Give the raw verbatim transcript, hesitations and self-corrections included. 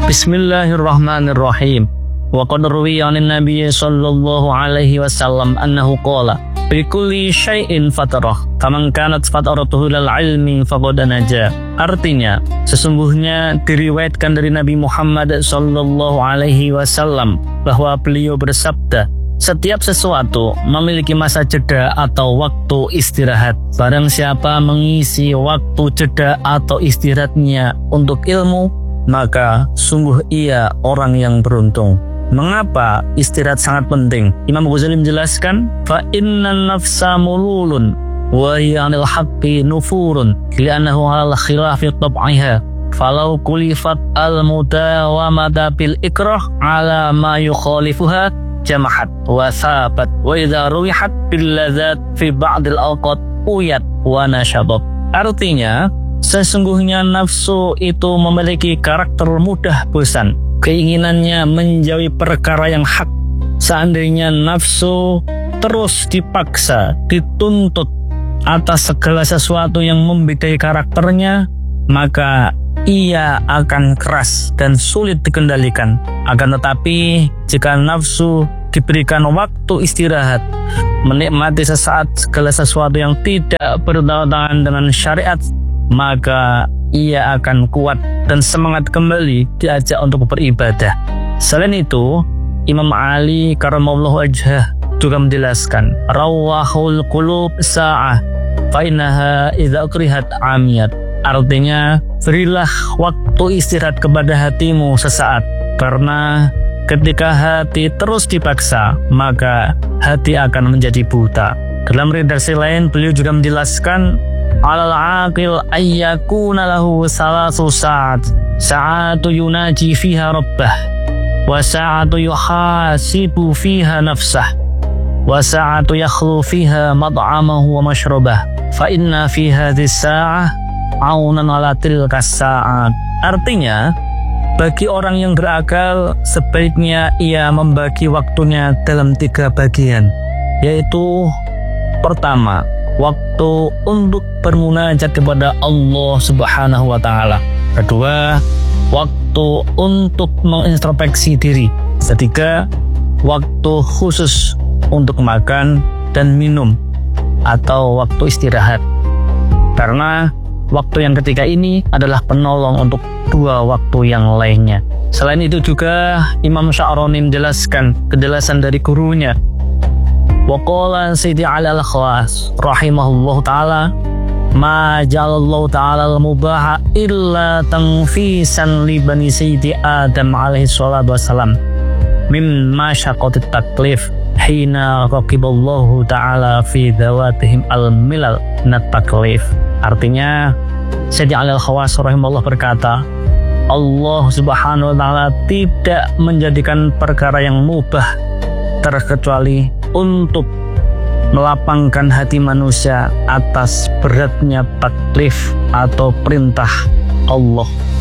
Bismillahirrahmanirrahim. Wa qad ruwiya 'anin Nabiy sallallahu alaihi wasallam annahu qala bi kulli syai'in fatarah faman kanat fataratuhu lil ilmi faqad naja. Artinya, sesungguhnya diriwayatkan dari Nabi Muhammad sallallahu alaihi wasallam bahwa beliau bersabda, setiap sesuatu memiliki masa jeda atau waktu istirahat. Barang siapa mengisi waktu jeda atau istirahatnya untuk ilmu, maka sungguh ia orang yang beruntung. Mengapa istirahat sangat penting? Imam Ghazali menjelaskan, fa innan nafsa mululun wa hiya 'anil haqqi nufurun li'annahu 'alal khilafi tab'iha falau kulifat al-mudawamata bil ikrah 'ala ma yukhalifuha jamahat wa sabat wa idza ruwihat bil ladzat fi ba'dil awqat uyat wa nashabat. Artinya, sesungguhnya nafsu itu memiliki karakter mudah bosan. Keinginannya menjauhi perkara yang hak. Seandainya nafsu terus dipaksa, dituntut atas segala sesuatu yang membedai karakternya, maka ia akan keras dan sulit dikendalikan. Akan tetapi, jika nafsu diberikan waktu istirahat, menikmati sesaat segala sesuatu yang tidak bertentangan dengan syariat, maka ia akan kuat dan semangat kembali diajak untuk beribadah. Selain itu, Imam Ali karamallahu wajhah juga menjelaskan, rawahul qulub sa'ah fa innaha idza ukrihat amiyat. Artinya, berilah waktu istirahat kepada hatimu sesaat, karena ketika hati terus dipaksa, maka hati akan menjadi buta. Dalam redaksi lain, beliau juga menjelaskan, alal aqil ayyakuna lahu salasu sa'at sa'atu yunaji fiha rabbah wa sa'atu yuhasibu fiha nafsah wa sa'atu yakhlu fiha mad'amahu wa mashrabah fa inna fi hadhihi sa'ah aunan ala tilka sa'at. Artinya, bagi orang yang berakal sebaiknya ia membagi waktunya dalam tiga bagian, yaitu pertama, waktu untuk bermunajat kepada Allah Subhanahu wa taala. Kedua, waktu untuk mengintrospeksi diri. Ketiga, waktu khusus untuk makan dan minum atau waktu istirahat. Karena waktu yang ketiga ini adalah penolong untuk dua waktu yang lainnya. Selain itu juga Imam Sya'rani menjelaskan kejelasan dari gurunya. Waqala Sayyidi Ali al-Khawas rahimahullah ta'ala, ma ja'alallahu ta'ala al-mubaha illa tanfisan li bani Sayyidi Adam alaihi salatu wassalam min masyaqatit taklif hina raqiballahu ta'ala fi dawatihim al-milal nat taklif. Artinya, Sayyidi Ali al-Khawas rahimahullah berkata, Allah Subhanahu wa ta'ala tidak menjadikan perkara yang mubah terkecuali untuk melapangkan hati manusia atas beratnya taklif atau perintah Allah.